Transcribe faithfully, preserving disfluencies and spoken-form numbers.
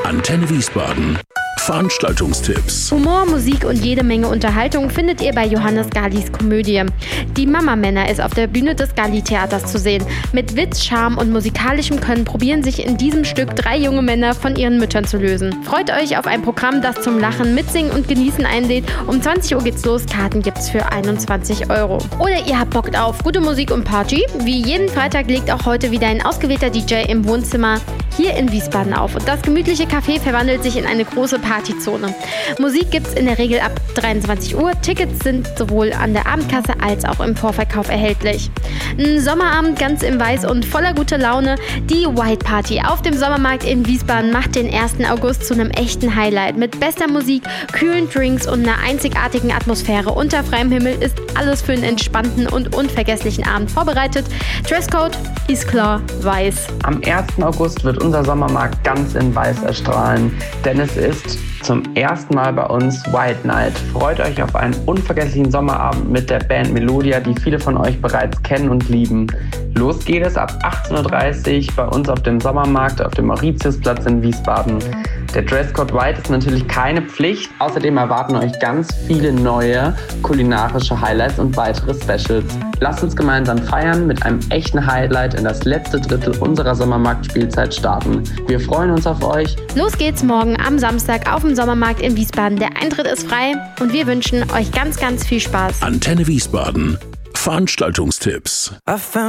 Antenne Wiesbaden. Veranstaltungstipps. Humor, Musik und jede Menge Unterhaltung findet ihr bei Johannes Gallis Komödie. Die Mama-Männer ist auf der Bühne des Galli-Theaters zu sehen. Mit Witz, Charme und musikalischem Können probieren sich in diesem Stück drei junge Männer von ihren Müttern zu lösen. Freut euch auf ein Programm, das zum Lachen, Mitsingen und Genießen einlädt. Um zwanzig Uhr geht's los, Karten gibt's für einundzwanzig Euro. Oder ihr habt Bock auf gute Musik und Party? Wie jeden Freitag legt auch heute wieder ein ausgewählter D J im Wohnzimmer hier in Wiesbaden auf. Und das gemütliche Café verwandelt sich in eine große Partyzone. Musik gibt's in der Regel ab dreiundzwanzig Uhr. Tickets sind sowohl an der Abendkasse als auch im Vorverkauf erhältlich. Ein Sommerabend ganz im Weiß und voller guter Laune. Die White Party auf dem Sommermarkt in Wiesbaden macht den ersten August zu einem echten Highlight. Mit bester Musik, kühlen Drinks und einer einzigartigen Atmosphäre unter freiem Himmel ist alles für einen entspannten und unvergesslichen Abend vorbereitet. Dresscode ist klar weiß. Am ersten August wird unser Sommermarkt ganz in Weiß erstrahlen, denn es ist zum ersten Mal bei uns White Night. Freut euch auf einen unvergesslichen Sommerabend mit der Band Melodia, die viele von euch bereits kennen und lieben. Los geht es ab achtzehn Uhr dreißig bei uns auf dem Sommermarkt auf dem Mauritiusplatz in Wiesbaden. Der Dresscode White ist natürlich keine Pflicht. Außerdem erwarten euch ganz viele neue kulinarische Highlights und weitere Specials. Lasst uns gemeinsam feiern, mit einem echten Highlight in das letzte Drittel unserer Sommermarktspielzeit starten. Wir freuen uns auf euch. Los geht's morgen am Samstag auf dem Sommermarkt in Wiesbaden. Der Eintritt ist frei und wir wünschen euch ganz, ganz viel Spaß. Antenne Wiesbaden. Veranstaltungstipps.